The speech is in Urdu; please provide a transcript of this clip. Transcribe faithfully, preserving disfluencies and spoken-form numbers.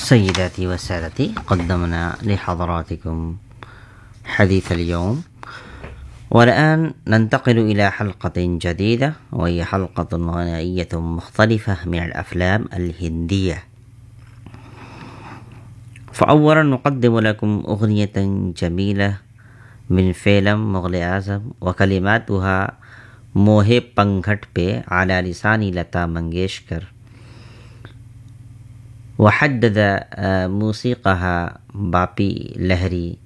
سيداتي وسادتي، قدمنا لحضراتكم حديث اليوم، والآن ننتقل إلى حلقة جديدة، وهي حلقة غنائية مختلفة من الأفلام الهندية. فأولا نقدم لكم أغنية جميلة من فيلم مغل आजम وكلماتها मोहे पंखट पे على لسان لता मंगेशकर، وحدد موسيقاها बापी लहरी